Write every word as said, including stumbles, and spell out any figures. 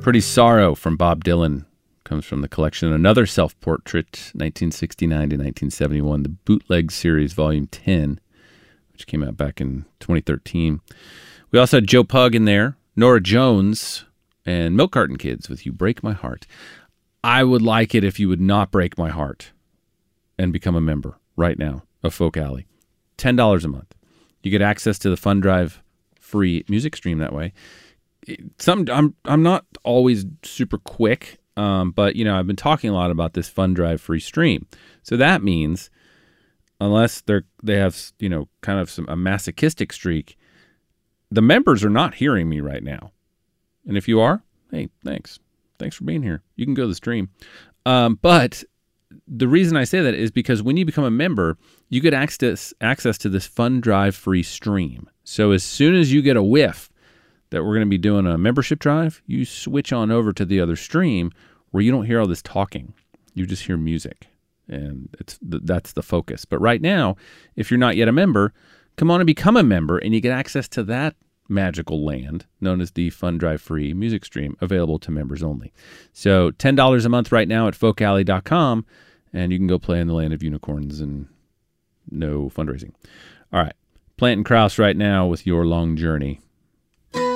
Pretty Sorrow from Bob Dylan comes from the collection Another Self-Portrait, nineteen sixty-nine to nineteen seventy-one, the Bootleg Series, Volume ten, which came out back in twenty thirteen. We also had Joe Pug in there, Nora Jones, and Milk Carton Kids with You Break My Heart. I would like it if you would not break my heart and become a member right now of Folk Alley. ten dollars a month. You get access to the Fun Drive free music stream that way. Some I'm I'm not always super quick, um, but you know I've been talking a lot about this Fun Drive free stream. So that means unless they're they have you know kind of some a masochistic streak, the members are not hearing me right now. And if you are, hey, thanks, thanks for being here. You can go to the stream, um, but the reason I say that is because when you become a member, you get access access to this Fun Drive free stream. So as soon as you get a whiff that we're going to be doing a membership drive, you switch on over to the other stream where you don't hear all this talking. You just hear music, and it's that's the focus. But right now, if you're not yet a member, come on and become a member, and you get access to that magical land known as the Fun Drive free music stream, available to members only. So ten dollars a month right now at folk alley dot com, and you can go play in the land of unicorns and no fundraising. All right, Plant and Krause right now with Your Long Journey.